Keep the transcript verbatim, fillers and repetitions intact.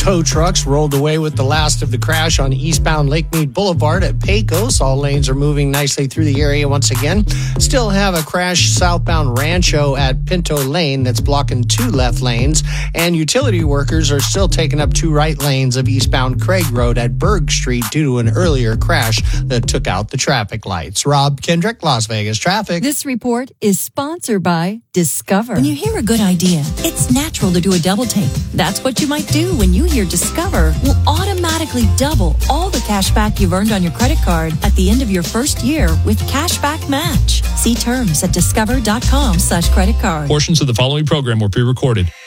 Tow trucks rolled away with the last of the crash on eastbound Lake Mead Boulevard at Pecos. All lanes are moving nicely through the area once again. Still have a crash southbound Rancho at Pinto Lane that's blocking two left lanes. And utility workers are still taking up two right lanes of eastbound Craig Road at Berg Street due to an earlier crash that took out the traffic lights. Rob Kendrick, Las Vegas Traffic. This report is sponsored by Discover. When you hear a good idea, it's natural to do a double take. That's what you might do when you hear Discover will automatically double all the cash back you've earned on your credit card at the end of your first year with Cashback Match. See terms at discover.com slash credit card. Portions of the following program were pre-recorded.